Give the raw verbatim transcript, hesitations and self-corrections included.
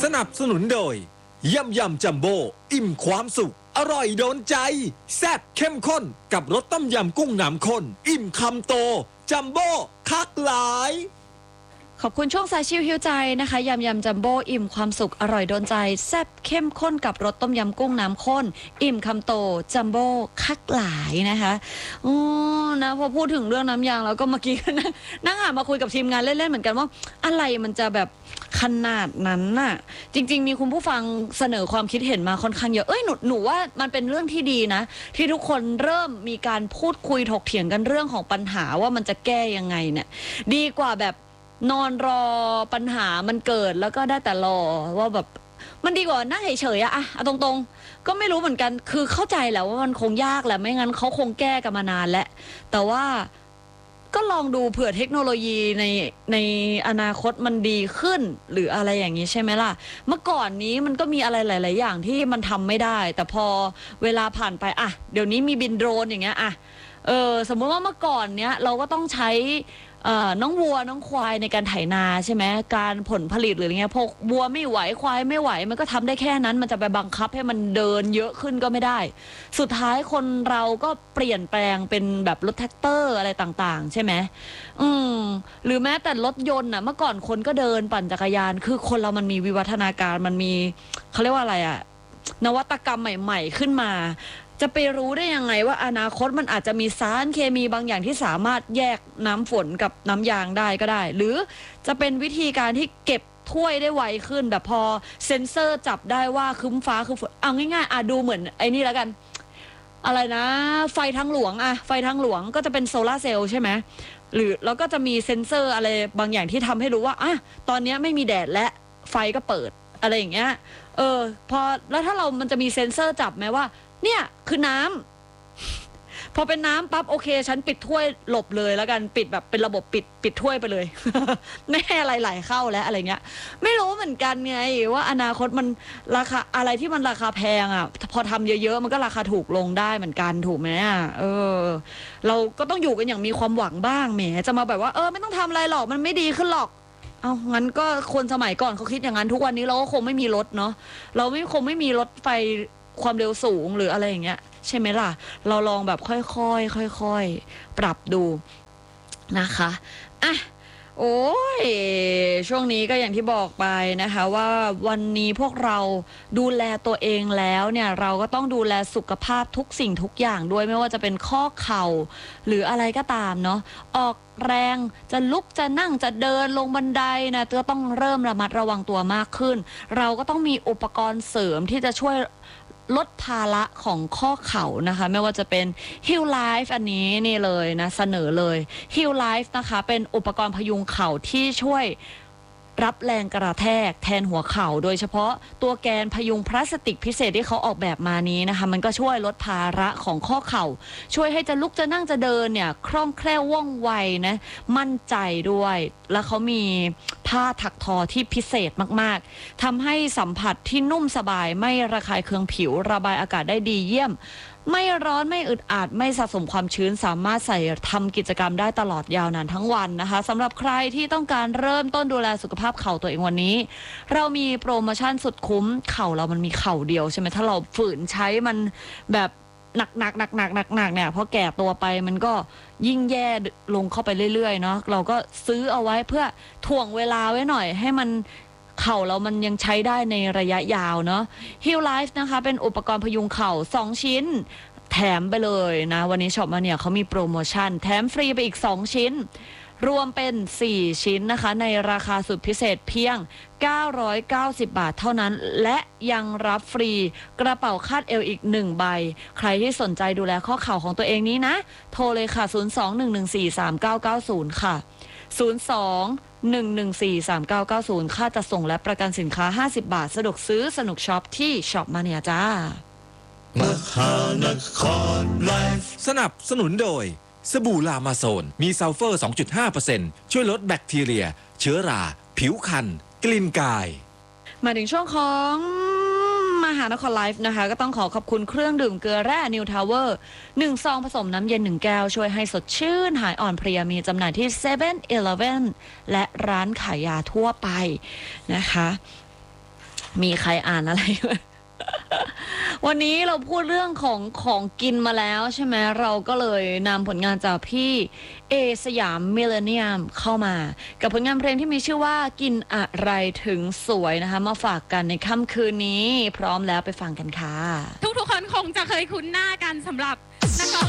นับสนุนโดยยำยำจัมโบ้อิ่มความสุขอร่อยโดนใจแซ่บเข้มข้นกับรสต้มยำกุ้งน้ำข้นอิ่มคำโตจัมโบ้คักหลายขอบคุณช่วงสายชิวหิวใจนะคะยำยำจัมโบ้อิ่มความสุขอร่อยโดนใจแซ่บเข้มข้นกับรสต้มยำกุ้งน้ำข้นอิ่มคำโตจัมโบ้คักหลายนะคะอ๋อนะพอพูดถึงเรื่องน้ำยางแล้วก็เมื่อกี้นั่งนั่งหามาคุยกับทีมงานเล่นๆเหมือนกันว่าอะไรมันจะแบบขนาดนั้นน่ะจริงๆมีคุณผู้ฟังเสนอความคิดเห็นมาค่อนข้างเยอะเอ้ยหนูหนูว่ามันเป็นเรื่องที่ดีนะที่ทุกคนเริ่มมีการพูดคุยถกเถียงกันเรื่องของปัญหาว่ามันจะแก้ยังไงเนี่ยดีกว่าแบบนอนรอปัญหามันเกิดแล้วก็ได้แต่รอว่าแบบมันดีกว่านั่งเฉยๆอะอะเอาตรงๆก็ไม่รู้เหมือนกันคือเข้าใจแหละว่ามันคงยากแหละไม่งั้นเขาคงแก้กันมานานแล้วแต่ว่าก็ลองดูเผื่อเทคโนโลยีในในอนาคตมันดีขึ้นหรืออะไรอย่างนี้ใช่ไหมล่ะเมื่อก่อนนี้มันก็มีอะไรหลายๆอย่างที่มันทำไม่ได้แต่พอเวลาผ่านไปอะเดี๋ยวนี้มีบินโดรนอย่างเงี้ยอะเออสมมติว่าเมื่อก่อนเนี้ยเราก็ต้องใช้น้องวัวน้องควายในการไถนาใช่ไหมการผลผลิตหรืออะไรเงี้ยพวกวัวไม่ไหวควายไม่ไหวมันก็ทำได้แค่นั้นมันจะไปบังคับให้มันเดินเยอะขึ้นก็ไม่ได้สุดท้ายคนเราก็เปลี่ยนแปลงเป็นแบบรถแท็กเตอร์อะไรต่างๆใช่ไหมอืมหรือแม้แต่รถยนต์อ่ะเมื่อก่อนคนก็เดินปั่นจักรยานคือคนเรามันมีวิวัฒนาการมันมีเขาเรียกว่าอะไรอ่ะนวัตกรรมใหม่ๆขึ้นมาจะไปรู้ได้ยังไงว่าอนาคตมันอาจจะมีสารเคมีบางอย่างที่สามารถแยกน้ำฝนกับน้ำยางได้ก็ได้หรือจะเป็นวิธีการที่เก็บถ้วยได้ไวขึ้นแบบพอเซ็นเซอร์จับได้ว่าคึ้มฟ้าคือฝนเอาง่ายๆอ่ะดูเหมือนไอ้นี่แล้วกันอะไรนะไฟทางหลวงอะไฟทางหลวงก็จะเป็นโซลาร์เซลล์ใช่ไหมหรือแล้วก็จะมีเซ็นเซอร์อะไรบางอย่างที่ทำให้รู้ว่าอ่ะตอนนี้ไม่มีแดดและไฟก็เปิดอะไรอย่างเงี้ยเออพอแล้วถ้าเรามันจะมีเซ็นเซอร์จับไหมว่าเนี่ยคือน้ำพอเป็นน้ำปั๊บโอเคฉันปิดถ้วยหลบเลยแล้วกันปิดแบบเป็นระบบปิดปิดถ้วยไปเลย ไม่ให้อะไรไหลเข้าแล้วอะไรเงี้ยไม่รู้เหมือนกันไงว่าอนาคตมันราคาอะไรที่มันราคาแพงอ่ะพอทำเยอะๆมันก็ราคาถูกลงได้เหมือนกันถูกไหมอ่ะเออเราก็ต้องอยู่กันอย่างมีความหวังบ้างแหมจะมาแบบว่าเออไม่ต้องทำอะไรหรอกมันไม่ดีขึ้นหรอกเอางั้นก็คนสมัยก่อนเขาคิดอย่างนั้นทุกวันนี้เราก็คงไม่มีรถเนาะเราไม่คงไม่มีรถไฟความเร็วสูงหรืออะไรอย่างเงี้ยใช่ไหมล่ะเราลองแบบค่อยๆค่อยๆปรับดูนะคะอ่ะโอ้ยช่วงนี้ก็อย่างที่บอกไปนะคะว่าวันนี้พวกเราดูแลตัวเองแล้วเนี่ยเราก็ต้องดูแลสุขภาพทุกสิ่งทุกอย่างด้วยไม่ว่าจะเป็นข้อเข่าหรืออะไรก็ตามเนาะออกแรงจะลุกจะนั่งจะเดินลงบันไดนะก็ต้องเริ่มระมัดระวังตัวมากขึ้นเราก็ต้องมีอุปกรณ์เสริมที่จะช่วยลดภาระของข้อเข่านะคะไม่ว่าจะเป็น Heal Life อันนี้นี่เลยนะเสนอเลย Heal Life นะคะเป็นอุปกรณ์พยุงเข่าที่ช่วยรับแรงกระแทกแทนหัวเข่าโดยเฉพาะตัวแกนพยุงพลาสติกพิเศษที่เขาออกแบบมานี้นะคะมันก็ช่วยลดภาระของข้อเข่าช่วยให้จะลุกจะนั่งจะเดินเนี่ยคล่องแคล่วว่องไวนะมั่นใจด้วยแล้วเขามีผ้าถักทอที่พิเศษมากๆทำให้สัมผัสที่นุ่มสบายไม่ระคายเคืองผิวระบายอากาศได้ดีเยี่ยมไม่ร้อนไม่อึดอัดไม่สะสมความชื้นสามารถใส่ทำกิจกรรมได้ตลอดยาวนานทั้งวันนะคะสำหรับใครที่ต้องการเริ่มต้นดูแลสุขภาพเข่าตัวเองวันนี้เรามีโปรโมชั่นสุดคุ้มเข่าเรามันมีเข่าเดียวใช่ไหมถ้าเราฝืนใช้มันแบบหนักหนักหนักหนักหนักหนักเนี่ยพอแก่ตัวไปมันก็ยิ่งแย่ลงเข้าไปเรื่อยๆเนาะเราก็ซื้อเอาไว้เพื่อถ่วงเวลาไว้หน่อยให้มันเข่าเรามันยังใช้ได้ในระยะยาวเนาะ Heal Life นะคะเป็นอุปกรณ์พยุงเข่าสองชิ้นแถมไปเลยนะวันนี้ช็อปมาเนี่ยเขามีโปรโมชั่นแถมฟรีไปอีกสองชิ้นรวมเป็นสี่ชิ้นนะคะในราคาสุดพิเศษเพียงเก้าร้อยเก้าสิบบาทเท่านั้นและยังรับฟรีกระเป๋าคาดเอวอีกหนึ่งใบใครที่สนใจดูแลข้อเข่าของตัวเองนี้นะโทรเลยค่ะศูนย์ สอง หนึ่ง หนึ่ง สี่ สาม เก้า เก้า ศูนย์ค่ะศูนย์ สอง หนึ่ง หนึ่ง สี่ สาม เก้า เก้า ศูนย์ค่าจัดส่งและประกันสินค้าห้าสิบบาทสะดวกซื้อสนุกช็อปที่ช็อปมาเนียจ้ามหานครไลฟ์สนับสนุนโดยสบู่ลามาโซนมีซัลเฟอร์ สองจุดห้าเปอร์เซ็นต์ ช่วยลดแบคทีเรียเชื้อราผิวคันกลิ่นกายมาถึงช่วงของมหานครไลฟ์นะคะก็ต้องขอขอบคุณเครื่องดื่มเกลือแร่นิวทาวเวอร์หนึ่งซองผสมน้ำเย็นหนึ่งแก้วช่วยให้สดชื่นหายอ่อนเพลียมีจำหน่ายที่เซเว่น อีเลฟเว่นและร้านขายยาทั่วไปนะคะมีใครอ่านอะไรไหม วันนี้เราพูดเรื่องของของกินมาแล้วใช่ไหมเราก็เลยนำผลงานจากพี่เอสยามมิลเลนเนียมเข้ามา กับผลงานเพลงที่มีชื่อว่ากินอะไรถึงสวยนะคะมาฝากกันในค่ำคืนนี้พร้อมแล้วไปฟังกันค่ะทุกๆคนคงจะเคยคุ้นหน้ากันสำหรับนักร้อง